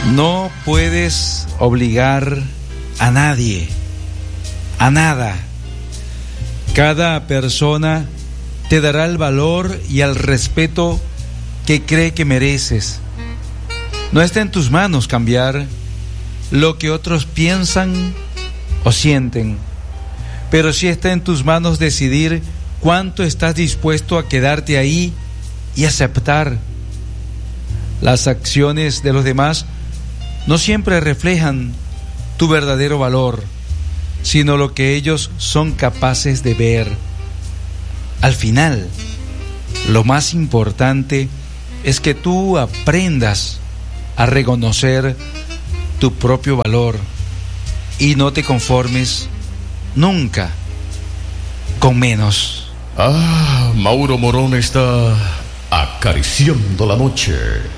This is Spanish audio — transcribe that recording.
No puedes obligar a nadie, a nada. Cada persona te dará el valor y el respeto que cree que mereces. No está en tus manos cambiar lo que otros piensan o sienten, pero sí está en tus manos decidir cuánto estás dispuesto a quedarte ahí y aceptar. Las acciones de los demás no siempre reflejan tu verdadero valor, sino lo que ellos son capaces de ver. Al final, lo más importante es que tú aprendas a reconocer tu propio valor y no te conformes nunca con menos. Mauro Morón está acariciando la noche.